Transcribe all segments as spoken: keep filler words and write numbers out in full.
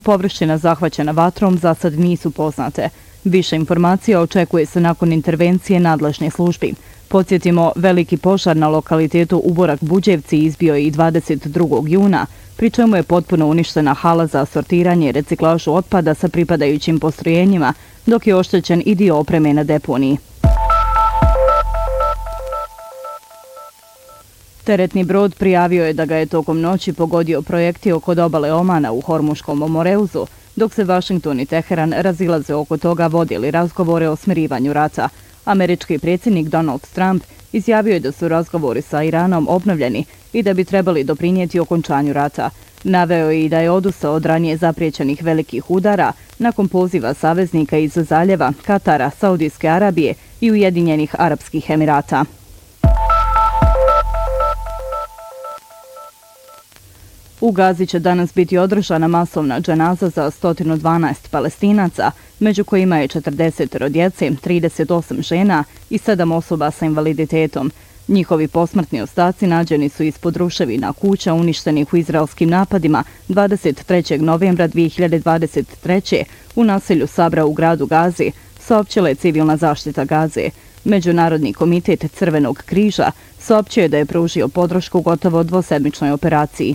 Površina zahvaćena vatrom za sad nisu poznate. Više informacija očekuje se nakon intervencije nadležnih službi. Podsjetimo, veliki požar na lokalitetu Uborak Buđevci izbio je i dvadeset drugog juna, pri čemu je potpuno uništena hala za sortiranje i reciklažu otpada sa pripadajućim postrojenjima, dok je oštećen i dio opreme na deponiji. Teretni brod prijavio je da ga je tokom noći pogodio projektil kod obale Omana u Hormuškom Moreuzu, dok se Vašington i Teheran razilaze oko toga vodili razgovore o smirivanju rata. Američki predsjednik Donald Trump izjavio je da su razgovori sa Iranom obnovljeni i da bi trebali doprinijeti okončanju rata. Naveo je i da je odustao od ranije zapriječenih velikih udara nakon poziva saveznika iz zaljeva, Katara, Saudijske Arabije i Ujedinjenih Arapskih Emirata. U Gazi će danas biti održana masovna dženaza za sto dvanaest Palestinaca, među kojima je četrdeset djece, trideset osam žena i sedam osoba sa invaliditetom. Njihovi posmrtni ostaci nađeni su ispod ruševina kuća uništenih u izraelskim napadima dvadeset trećeg novembra dvije hiljade dvadeset treće. u naselju Sabra u gradu Gazi, saopćila je civilna zaštita Gaze. Međunarodni komitet Crvenog križa saopćio je da je pružio podršku gotovo dvosedmičnoj operaciji.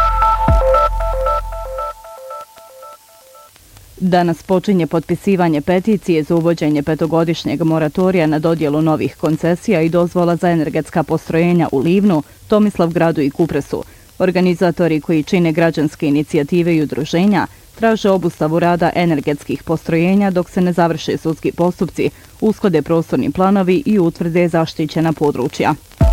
Danas počinje potpisivanje peticije za uvođenje petogodišnjeg moratorija na dodjelu novih koncesija i dozvola za energetska postrojenja u Livnu, Tomislavgradu i Kupresu. Organizatori koji čine građanske inicijative i udruženja traže obustavu rada energetskih postrojenja dok se ne završe sudski postupci, usklade prostorni planovi i utvrde zaštićena područja.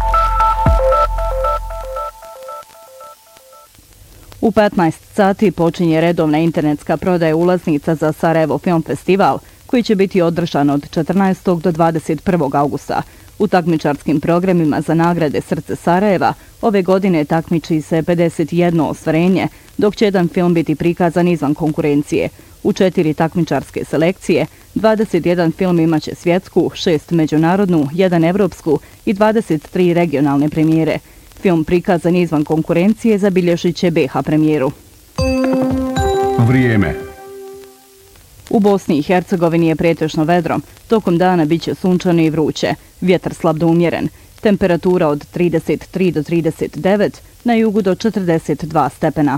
U petnaest sati počinje redovna internetska prodaja ulaznica za Sarajevo Film Festival, koji će biti održan od četrnaestog do dvadeset prvog augusta. U takmičarskim programima za nagrade Srce Sarajeva ove godine takmiči se pedeset jedno ostvarenje, dok će jedan film biti prikazan izvan konkurencije. U četiri takmičarske selekcije, dvadeset jedan film imaće svjetsku, šest međunarodnu, jedan evropsku i dvadeset tri regionalne premijere. Film prikazan izvan konkurencije zabilježit će B H premijeru. Vrijeme. U Bosni i Hercegovini je pretežno vedro, tokom dana bit će sunčano i vruće, vjetar slab do umjeren, temperatura od trideset tri do trideset devet, na jugu do četrdeset dva stepena.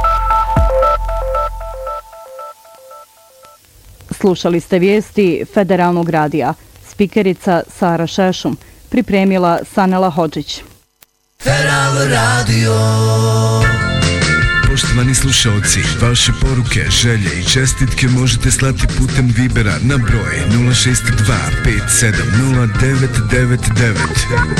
Slušali ste vijesti Federalnog radija, spikerica Sara Šešum, pripremila Sanela Hodžić. Federal radio. Poštovani slušalci, vaše poruke, želje i čestitke možete slati putem Vibera na broj nula šest dva pet sedam nula devet devet devet.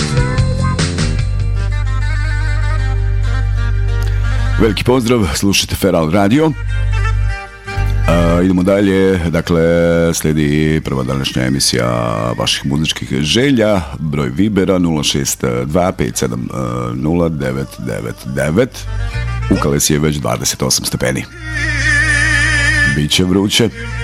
Veliki pozdrav, slušajte Feral radio. Uh, idemo dalje, dakle slijedi prva današnja emisija vaših muzičkih želja, broj Vibera nula šest dva pet sedam nula devet devet devet. U Kalesi je već dvadeset osam stepeni. Biće vruće.